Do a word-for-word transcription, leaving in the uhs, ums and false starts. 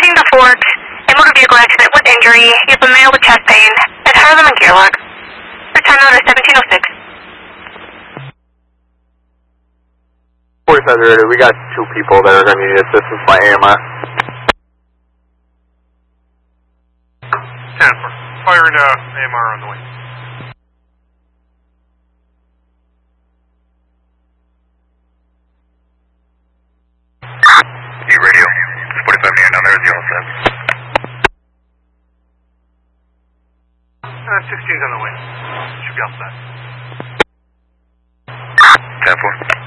reporting the Fort, a motor vehicle accident with injury. You have a male with chest pain at Harlem and Gearlock. Return order seventeen oh six. forty-five zero, we got two people that are going to need assistance by A M R. ten four. Firing uh, A M R on the way. Hey, radio. forty-five near down there, is you all set? Uh, sixteen's on the way. Should be all set. ten four.